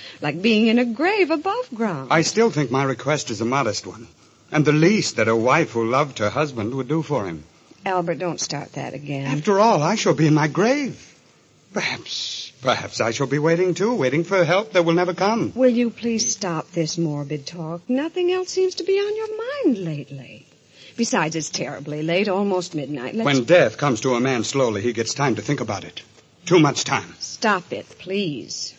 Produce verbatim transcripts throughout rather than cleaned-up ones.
like being in a grave above ground. I still think my request is a modest one, and the least that a wife who loved her husband would do for him. Albert, don't start that again. After all, I shall be in my grave. Perhaps, perhaps I shall be waiting, too, waiting for help that will never come. Will you please stop this morbid talk? Nothing else seems to be on your mind lately. Besides, it's terribly late, almost midnight. Let's... When death comes to a man slowly, he gets time to think about it. Too much time. Stop it, please.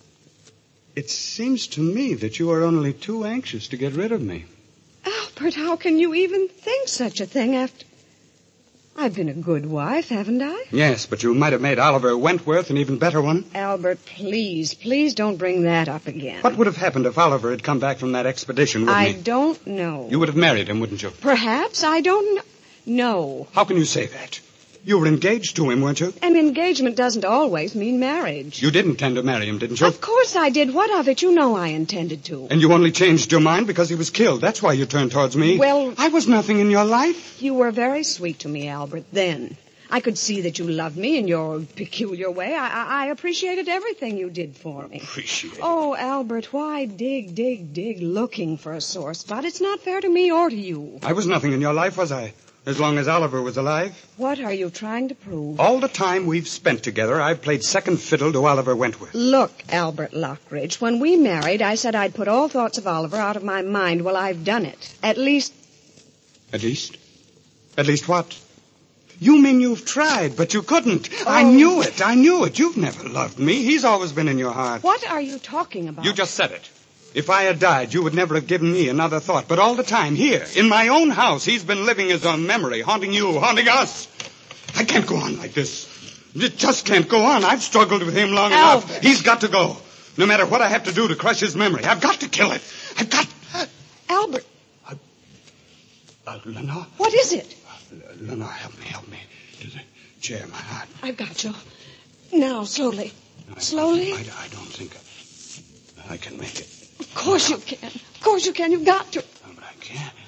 It seems to me that you are only too anxious to get rid of me. Albert, how can you even think such a thing after... I've been a good wife, haven't I? Yes, but you might have made Oliver Wentworth an even better one. Albert, please, please don't bring that up again. What would have happened if Oliver had come back from that expedition with I me? I don't know. You would have married him, wouldn't you? Perhaps. I don't know. No. How can you say that? You were engaged to him, weren't you? An engagement doesn't always mean marriage. You did intend to marry him, didn't you? Of course I did. What of it? You know I intended to. And you only changed your mind because he was killed. That's why you turned towards me. Well... I was nothing in your life. You were very sweet to me, Albert, then. I could see that you loved me in your peculiar way. I, I, I appreciated everything you did for me. Appreciate? Oh, Albert, why dig, dig, dig looking for a sore spot? It's not fair to me or to you. I was nothing in your life, was I? As long as Oliver was alive. What are you trying to prove? All the time we've spent together, I've played second fiddle to Oliver Wentworth. Look, Albert Lockridge, when we married, I said I'd put all thoughts of Oliver out of my mind. Well, I've done it. At least... At least? At least what? You mean you've tried, but you couldn't. Oh. I knew it. I knew it. You've never loved me. He's always been in your heart. What are you talking about? You just said it. If I had died, you would never have given me another thought. But all the time, here, in my own house, he's been living as a memory, haunting you, haunting us. I can't go on like this. It just can't go on. I've struggled with him long Albert. enough. He's got to go. No matter what I have to do to crush his memory. I've got to kill it. I've got... Albert. Uh, uh, Lenore? What is it? Uh, Lenore, help me, help me. To the chair, my heart. I've got you. Now, slowly. I, Slowly? I, I don't think I, I can make it. Of course you can. Of course you can. You've got to. No, but I can't.